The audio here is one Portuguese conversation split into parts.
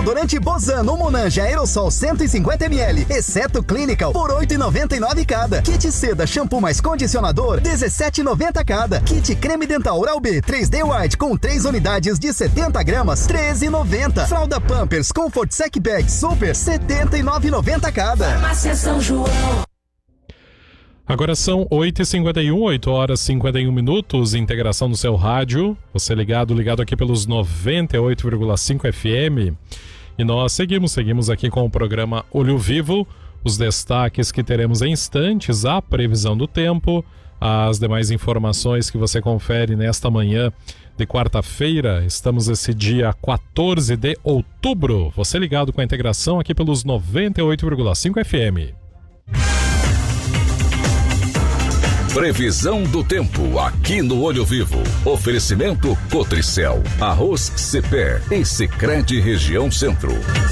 Desodorante Bozano Monange Aerosol 150ml, exceto Clinical, por R$ 8,99 cada. Kit Seda Shampoo mais Condicionador, R$ 17,90 cada. Kit Creme Dental Oral-B 3D White com 3 unidades de 70 gramas, R$ 13,90. Fralda Pampers Comfort Sec Bag Super, R$ 79,90 cada. Farmácia São João. Agora são 8h51, 8 horas 51 minutos, integração no seu rádio, você ligado aqui pelos 98,5 FM. E nós seguimos aqui com o programa Olho Vivo, os destaques que teremos em instantes, a previsão do tempo, as demais informações que você confere nesta manhã de quarta-feira. Estamos esse dia 14 de outubro, você ligado com a integração aqui pelos 98,5 FM. Previsão do tempo aqui no Olho Vivo. Oferecimento Cotricel, Arroz Cepé e Sicredi Região Centro.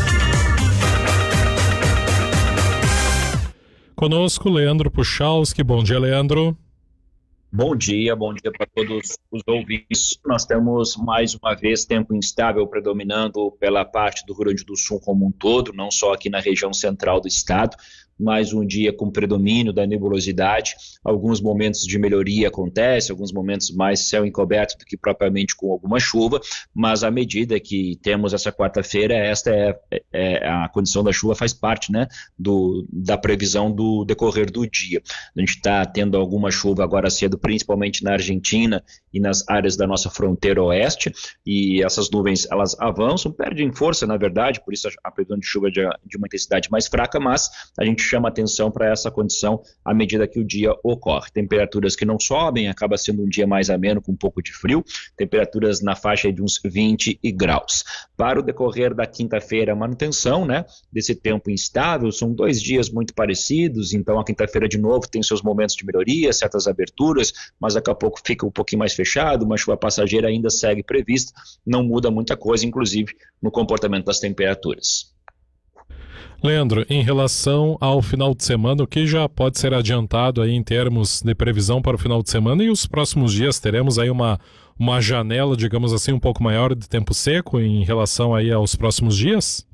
Conosco, Leandro Puchalski. Bom dia, Leandro. Bom dia para todos os ouvintes. Nós temos mais uma vez tempo instável predominando pela parte do Rio Grande do Sul como um todo, não só aqui na região central do estado. Mais um dia com predomínio da nebulosidade, alguns momentos de melhoria acontecem, alguns momentos mais céu encoberto do que propriamente com alguma chuva, mas à medida que temos essa quarta-feira, esta é a condição da chuva faz parte, né, da previsão do decorrer do dia. A gente está tendo alguma chuva agora cedo, principalmente na Argentina e nas áreas da nossa fronteira oeste, e essas nuvens elas avançam, perdem força na verdade, por isso a previsão de chuva de uma intensidade mais fraca, mas a gente chama atenção para essa condição à medida que o dia ocorre. Temperaturas que não sobem, acaba sendo um dia mais ameno com um pouco de frio, temperaturas na faixa de uns 20 graus. Para o decorrer da quinta-feira, a manutenção, né, desse tempo instável, são 2 dias muito parecidos, então a quinta-feira de novo tem seus momentos de melhoria, certas aberturas, mas daqui a pouco fica um pouquinho mais fechado, uma chuva passageira ainda segue prevista, não muda muita coisa, inclusive no comportamento das temperaturas. Leandro, em relação ao final de semana, o que já pode ser adiantado aí em termos de previsão para o final de semana e os próximos dias? Teremos aí uma janela, digamos assim, um pouco maior de tempo seco em relação aí aos próximos dias?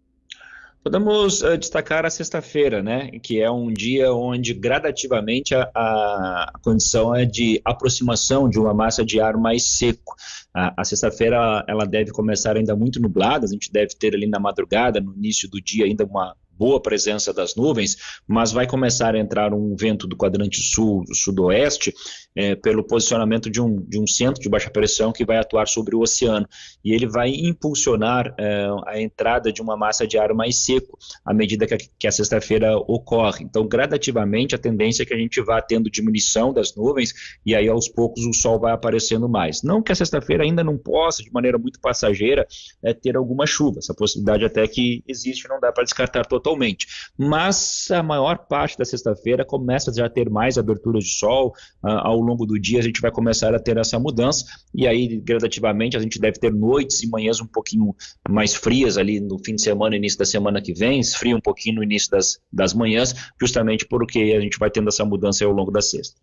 Podemos destacar a sexta-feira, né, que é um dia onde gradativamente a condição é de aproximação de uma massa de ar mais seco. A sexta-feira ela deve começar ainda muito nublada, a gente deve ter ali na madrugada, no início do dia, ainda uma boa presença das nuvens, mas vai começar a entrar um vento do quadrante sul, sudoeste, pelo posicionamento de um centro de baixa pressão que vai atuar sobre o oceano, e ele vai impulsionar a entrada de uma massa de ar mais seco à medida que a sexta-feira ocorre. Então, gradativamente, a tendência é que a gente vá tendo diminuição das nuvens, e aí aos poucos o sol vai aparecendo mais. Não que a sexta-feira ainda não possa, de maneira muito passageira, ter alguma chuva, essa possibilidade até que existe, não dá para descartar totalmente, mas a maior parte da sexta-feira começa já a ter mais aberturas de sol, ao longo do dia a gente vai começar a ter essa mudança, e aí gradativamente a gente deve ter noites e manhãs um pouquinho mais frias ali no fim de semana, início da semana que vem, esfria um pouquinho no início das manhãs, justamente porque a gente vai tendo essa mudança ao longo da sexta.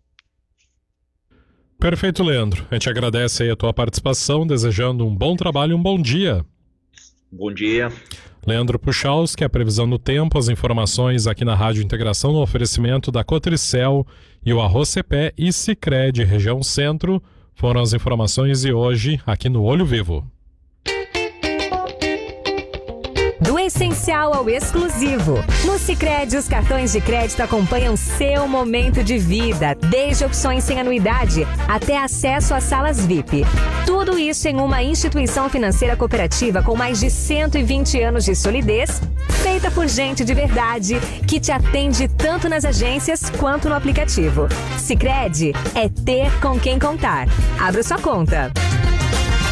Perfeito, Leandro. A gente agradece aí a tua participação, desejando um bom trabalho e um bom dia. Bom dia. Leandro Puchalski, a previsão do tempo, as informações aqui na Rádio Integração no oferecimento da Cotricel e o Arroz Cepé e Sicredi Região Centro foram as informações de hoje aqui no Olho Vivo. Do essencial ao exclusivo. No Sicredi, os cartões de crédito acompanham seu momento de vida, desde opções sem anuidade até acesso às salas VIP. Tudo isso em uma instituição financeira cooperativa com mais de 120 anos de solidez, feita por gente de verdade, que te atende tanto nas agências quanto no aplicativo. Sicredi é ter com quem contar. Abra sua conta.